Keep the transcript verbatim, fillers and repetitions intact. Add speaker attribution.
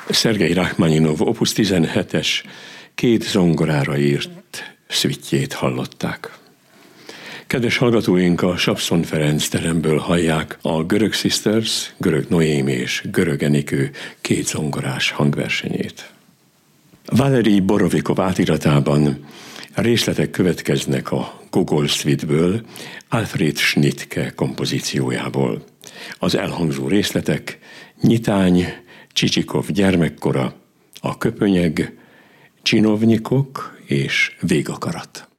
Speaker 1: Szergej Rachmaninov opus tizenhetes két zongorára írt szüitjét hallották. Kedves hallgatóink, a Sapszon Ferenc teremből hallják a Görög Sisters, Görög Noémi és Görög Enikő két zongorás hangversenyét. Valeri Borovikov átiratában részletek következnek a Gogol Suite-ből, Alfred Schnittke kompozíciójából. Az elhangzó részletek: Nyitány, Csicsikov gyermekkora, A köpönyeg, Csinovnyikok és Végakarat.